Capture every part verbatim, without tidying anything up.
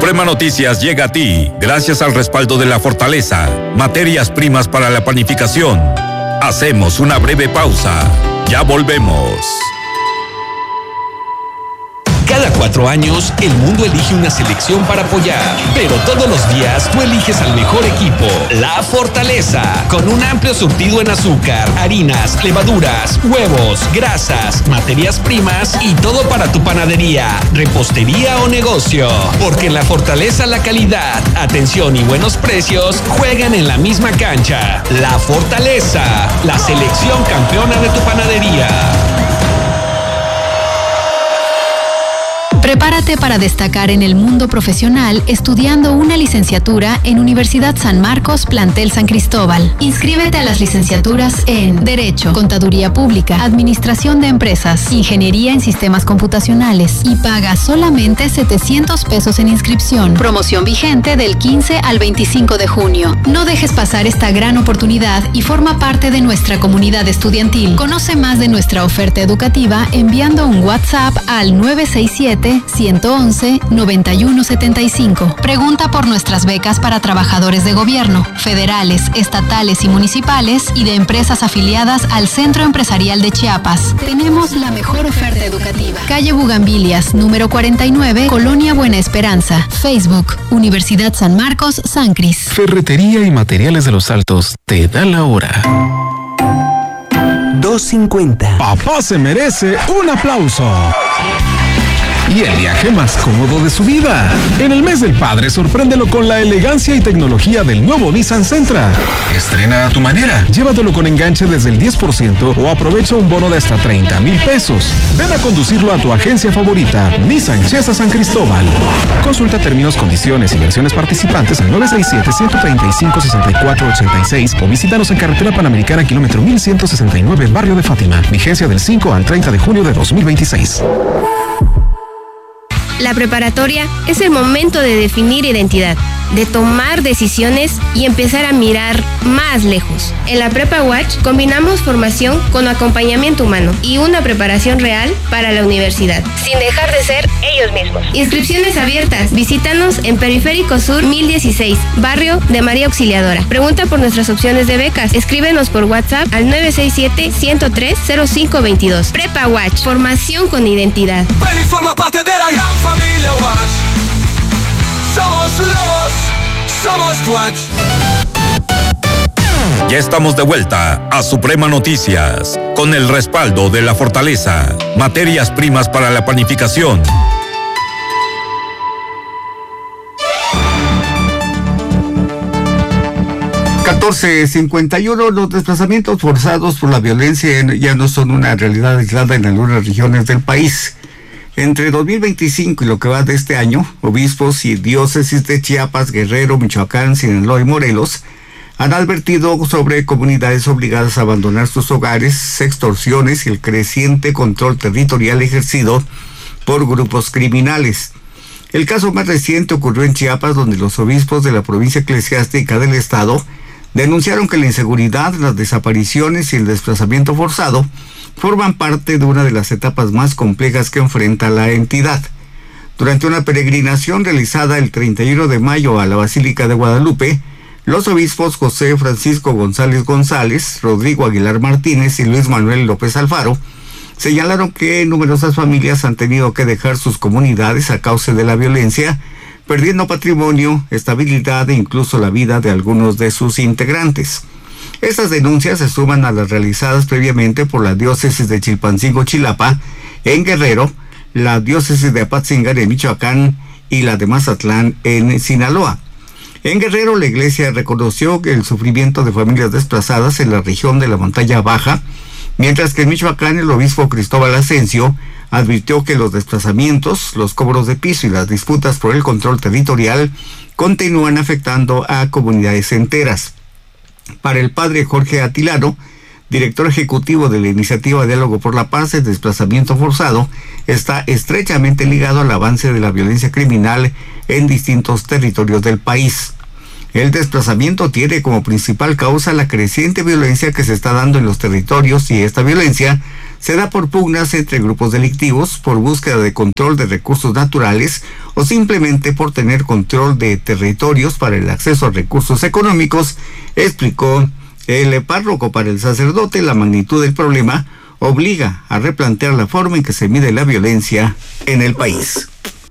Suprema Noticias llega a ti gracias al respaldo de La Fortaleza, materias primas para la panificación. Hacemos una breve pausa. Ya volvemos. Cada cuatro años, el mundo elige una selección para apoyar, pero todos los días tú eliges al mejor equipo, La Fortaleza, con un amplio surtido en azúcar, harinas, levaduras, huevos, grasas, materias primas y todo para tu panadería, repostería o negocio. Porque en La Fortaleza la calidad, atención y buenos precios juegan en la misma cancha. La Fortaleza, la selección campeona de tu panadería. Prepárate para destacar en el mundo profesional estudiando una licenciatura en Universidad San Marcos, Plantel San Cristóbal. Inscríbete a las licenciaturas en Derecho, Contaduría Pública, Administración de Empresas, Ingeniería en Sistemas Computacionales y paga solamente setecientos pesos en inscripción. Promoción vigente del quince al veinticinco de junio. No dejes pasar esta gran oportunidad y forma parte de nuestra comunidad estudiantil. Conoce más de nuestra oferta educativa enviando un WhatsApp al nueve seis siete, uno once, noventa y uno setenta y cinco. Pregunta por nuestras becas para trabajadores de gobierno, federales, estatales y municipales y de empresas afiliadas al Centro Empresarial de Chiapas. Tenemos la mejor oferta educativa. Calle Bugambilias, número cuarenta y nueve, Colonia Buena Esperanza. Facebook, Universidad San Marcos, San Cris. Ferretería y Materiales de los Altos te da la hora. dos cincuenta. Papá se merece un aplauso. Y el viaje más cómodo de su vida. En el mes del padre, sorpréndelo con la elegancia y tecnología del nuevo Nissan Sentra. Estrena a tu manera. Llévatelo con enganche desde el diez por ciento o aprovecha un bono de hasta treinta mil pesos. Ven a conducirlo a tu agencia favorita, Nissan Chesa San Cristóbal. Consulta términos, condiciones y versiones participantes al nueve seis siete, uno tres cinco, seis cuatro ocho seis o visítanos en Carretera Panamericana, kilómetro mil ciento sesenta y nueve, Barrio de Fátima. Vigencia del cinco al treinta de junio de dos mil veintiséis. La preparatoria es el momento de definir identidad, de tomar decisiones y empezar a mirar más lejos. En la Prepa Watch combinamos formación con acompañamiento humano y una preparación real para la universidad, sin dejar de ser ellos mismos. Inscripciones abiertas. Visítanos en Periférico Sur mil dieciséis, barrio de María Auxiliadora. Pregunta por nuestras opciones de becas. Escríbenos por WhatsApp al nueve seis siete, uno cero tres, cero cinco dos dos. Prepa Watch, formación con identidad. Ven y forma parte de la gran familia Watch. Somos los, somos Watch. Ya estamos de vuelta a Suprema Noticias, con el respaldo de La Fortaleza, materias primas para la panificación. catorce cincuenta y uno, los desplazamientos forzados por la violencia ya no son una realidad aislada en algunas regiones del país. Entre dos mil veinticinco y lo que va de este año, obispos y diócesis de Chiapas, Guerrero, Michoacán, Sinaloa y Morelos han advertido sobre comunidades obligadas a abandonar sus hogares, extorsiones y el creciente control territorial ejercido por grupos criminales. El caso más reciente ocurrió en Chiapas, donde los obispos de la provincia eclesiástica del estado denunciaron que la inseguridad, las desapariciones y el desplazamiento forzado forman parte de una de las etapas más complejas que enfrenta la entidad. Durante una peregrinación realizada el treinta y uno de mayo a la Basílica de Guadalupe, los obispos José Francisco González González, Rodrigo Aguilar Martínez y Luis Manuel López Alfaro señalaron que numerosas familias han tenido que dejar sus comunidades a causa de la violencia, perdiendo patrimonio, estabilidad e incluso la vida de algunos de sus integrantes. Estas denuncias se suman a las realizadas previamente por la diócesis de Chilpancingo Chilapa en Guerrero, la diócesis de Apatzingán en Michoacán y la de Mazatlán en Sinaloa. En Guerrero, la iglesia reconoció que el sufrimiento de familias desplazadas en la región de la Montaña Baja, mientras que en Michoacán el obispo Cristóbal Asensio advirtió que los desplazamientos, los cobros de piso y las disputas por el control territorial continúan afectando a comunidades enteras. Para el padre Jorge Atilano, director ejecutivo de la iniciativa Diálogo por la Paz, el desplazamiento forzado está estrechamente ligado al avance de la violencia criminal en distintos territorios del país. El desplazamiento tiene como principal causa la creciente violencia que se está dando en los territorios y esta violencia se da por pugnas entre grupos delictivos, por búsqueda de control de recursos naturales o simplemente por tener control de territorios para el acceso a recursos económicos, explicó el párroco. Para el sacerdote, la magnitud del problema obliga a replantear la forma en que se mide la violencia en el país.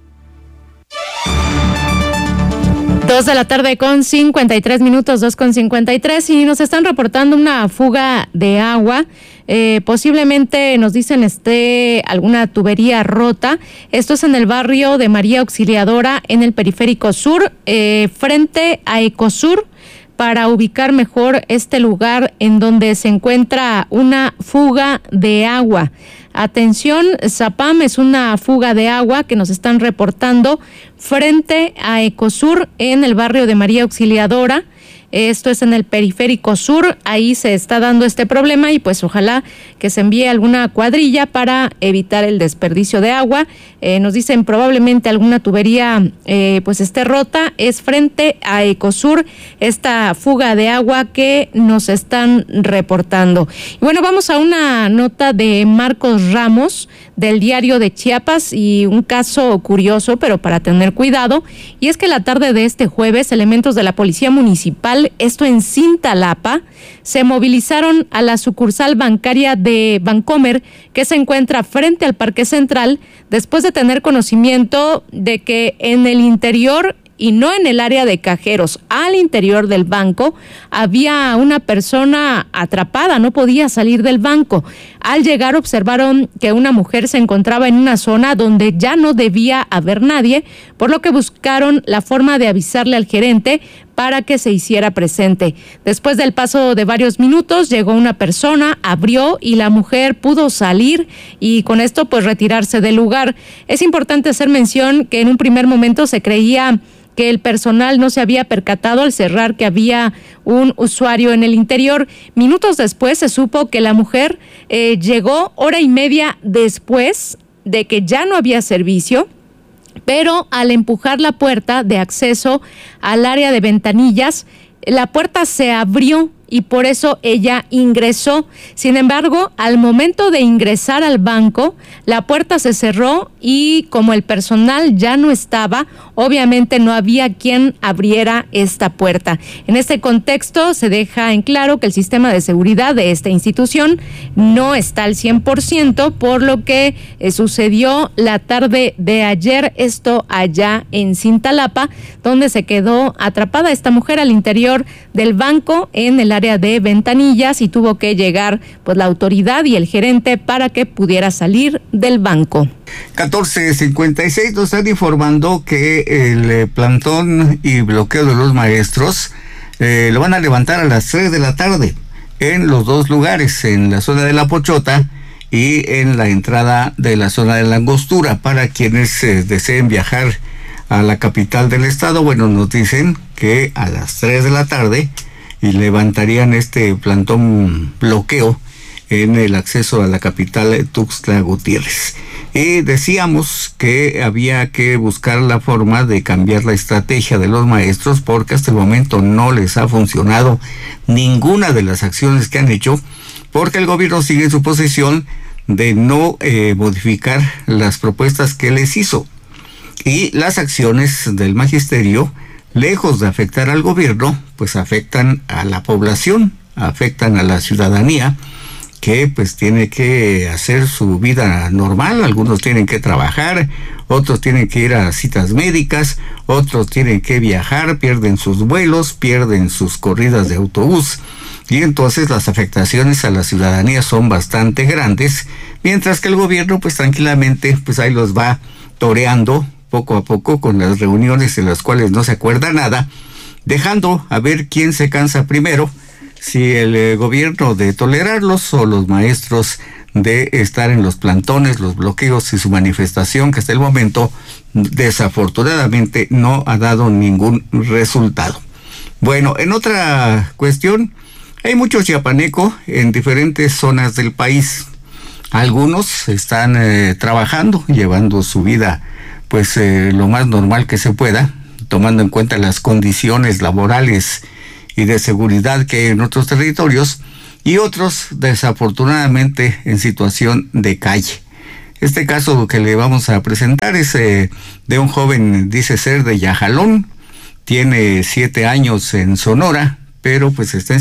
Dos de la tarde con cincuenta y tres minutos, dos con cincuenta y tres, y nos están reportando una fuga de agua. Eh, posiblemente nos dicen esté alguna tubería rota. Esto es en el barrio de María Auxiliadora, en el Periférico Sur, eh, frente a Ecosur, para ubicar mejor este lugar en donde se encuentra una fuga de agua. Atención, Zapam, es una fuga de agua que nos están reportando frente a Ecosur en el barrio de María Auxiliadora. Esto es en el Periférico Sur, ahí se está dando este problema y pues ojalá que se envíe alguna cuadrilla para evitar el desperdicio de agua. Eh, nos dicen probablemente alguna tubería eh, pues esté rota, es frente a Ecosur esta fuga de agua que nos están reportando. Y bueno, vamos a una nota de Marcos Ramos del Diario de Chiapas y un caso curioso, pero para tener cuidado, y es que la tarde de este jueves, elementos de la Policía Municipal, esto en Cintalapa, se movilizaron a la sucursal bancaria de Bancomer, que se encuentra frente al Parque Central, después de tener conocimiento de que en el interior y no en el área de cajeros, al interior del banco, había una persona atrapada, no podía salir del banco. Al llegar observaron que una mujer se encontraba en una zona donde ya no debía haber nadie, por lo que buscaron la forma de avisarle al gerente para que se hiciera presente. Después del paso de varios minutos, llegó una persona, abrió y la mujer pudo salir y con esto pues retirarse del lugar. Es importante hacer mención que en un primer momento se creía que el personal no se había percatado al cerrar que había un usuario en el interior. Minutos después se supo que la mujer eh, llegó hora y media después de que ya no había servicio, pero al empujar la puerta de acceso al área de ventanillas, la puerta se abrió y por eso ella ingresó. Sin embargo, al momento de ingresar al banco, la puerta se cerró y como el personal ya no estaba, obviamente no había quien abriera esta puerta. En este contexto se deja en claro que el sistema de seguridad de esta institución no está al cien por ciento, por lo que eh, sucedió la tarde de ayer, esto allá en Cintalapa, donde se quedó atrapada esta mujer al interior del banco en el área de ventanillas y tuvo que llegar pues la autoridad y el gerente para que pudiera salir del banco. catorce cincuenta y seis nos están informando que el eh, plantón y bloqueo de los maestros eh, lo van a levantar a las tres de la tarde en los dos lugares, en la zona de La Pochota y en la entrada de la zona de la Angostura. Para quienes eh, deseen viajar a la capital del estado, bueno, nos dicen que a las tres de la tarde y levantarían este plantón bloqueo en el acceso a la capital Tuxtla Gutiérrez. Y decíamos que había que buscar la forma de cambiar la estrategia de los maestros porque hasta el momento no les ha funcionado ninguna de las acciones que han hecho, porque el gobierno sigue en su posición de no eh, modificar las propuestas que les hizo. Y las acciones del magisterio, lejos de afectar al gobierno, pues afectan a la población, afectan a la ciudadanía, que pues tiene que hacer su vida normal. Algunos tienen que trabajar, otros tienen que ir a citas médicas, otros tienen que viajar, pierden sus vuelos, pierden sus corridas de autobús, y entonces las afectaciones a la ciudadanía son bastante grandes, mientras que el gobierno pues tranquilamente pues ahí los va toreando poco a poco con las reuniones en las cuales no se acuerda nada, dejando a ver quién se cansa primero, si el eh, gobierno de tolerarlos o los maestros de estar en los plantones, los bloqueos y su manifestación, que hasta el momento desafortunadamente no ha dado ningún resultado. Bueno, en otra cuestión, hay mucho chiapaneco en diferentes zonas del país. Algunos están eh, trabajando, llevando su vida pues eh, lo más normal que se pueda, tomando en cuenta las condiciones laborales y de seguridad que hay en otros territorios, y otros desafortunadamente en situación de calle. Este caso que le vamos a presentar es eh, de un joven, dice ser de Yajalón, tiene siete años en Sonora, pero pues está en